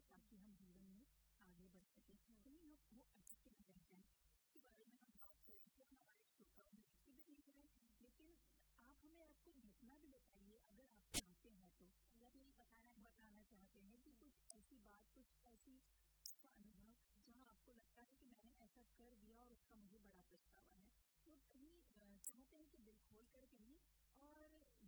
ताकि हम जीवन में आगे बढ़ सके। कई लोग वो अटके रह जाए, इसके बारे में हम बात करें तो हमारे श्रोताओं में भी लिख रहे हैं, लेकिन आप हमें आपको घटना भी बताइए अगर आप चाहते हैं तो। अगर यही बताना चाहते हैं कि कुछ ऐसी बात, कुछ ऐसी अनुभव जहाँ आपको लगता है कि मैंने ऐसा कर दिया और उसका मुझे बड़ा पछतावा है, तो कहीं चाहते हैं कि दिल खोल कर कहिए।